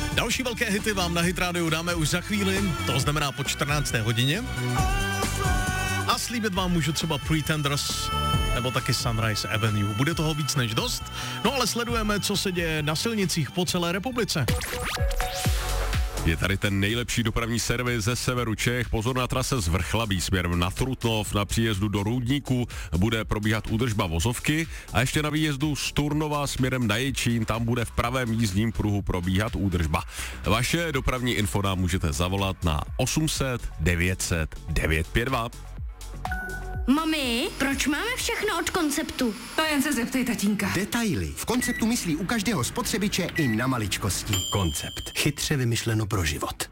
Další velké hity vám na Hit Radio dáme už za chvíli, to znamená po 14. hodině. A slíbit vám můžu třeba Pretenders nebo taky Sunrise Avenue. Bude toho víc než dost, no ale sledujeme, co se děje na silnicích po celé republice. Je tady ten nejlepší dopravní servis ze severu Čech. Pozor na trase z Vrchlabí směrem na Trutnov, na příjezdu do Roudníku bude probíhat údržba vozovky a ještě na výjezdu z Turnova směrem na Jičín, tam bude v pravém jízdním pruhu probíhat údržba. Vaše dopravní info nám můžete zavolat na 800 900 952. Mami, proč máme všechno od Konceptu? To jen se zeptej tatínka. Detaily. V Konceptu myslí u každého spotřebiče i na maličkosti. Koncept. Chytře vymyšleno pro život.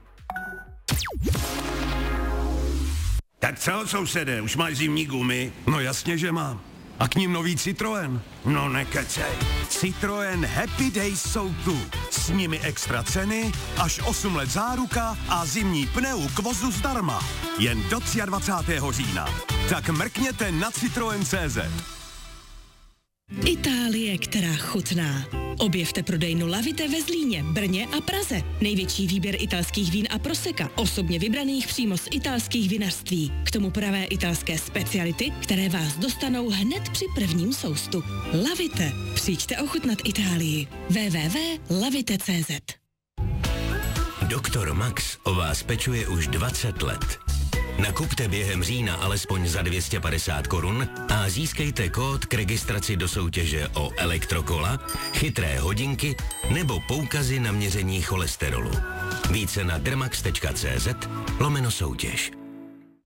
Tak co, sousede, už máš zimní gumy? No jasně, že mám. A k ním nový Citroën. No nekecej. Citroën Happy Days jsou tu. S nimi extra ceny, až 8 let záruka a zimní pneu k vozu zdarma. Jen do 23. října. Tak mrkněte na Citroën.cz. Itálie, která chutná. Objevte prodejnu Lavite ve Zlíně, Brně a Praze. Největší výběr italských vín a proseka, osobně vybraných přímo z italských vinařství. K tomu pravé italské speciality, které vás dostanou hned při prvním soustu. Lavite. Přijďte ochutnat Itálii. www.lavite.cz. Doktor Max o vás pečuje už 20 let. Nakupte během října alespoň za 250 korun a získejte kód k registraci do soutěže o elektrokola, chytré hodinky nebo poukazy na měření cholesterolu. Více na dermax.cz/soutěž.